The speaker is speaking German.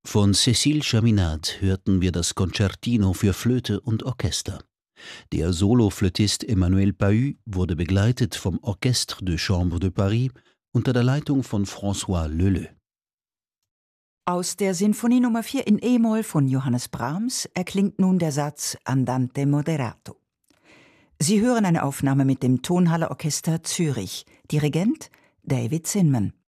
Von Cécile Chaminade hörten wir das Concertino für Flöte und Orchester. Der Soloflötist Emmanuel Pahud wurde begleitet vom Orchestre de Chambre de Paris unter der Leitung von François Leleux. Aus der Sinfonie Nummer 4 in E-Moll von Johannes Brahms erklingt nun der Satz Andante moderato. Sie hören eine Aufnahme mit dem Tonhalle Orchester Zürich. Dirigent David Zinman.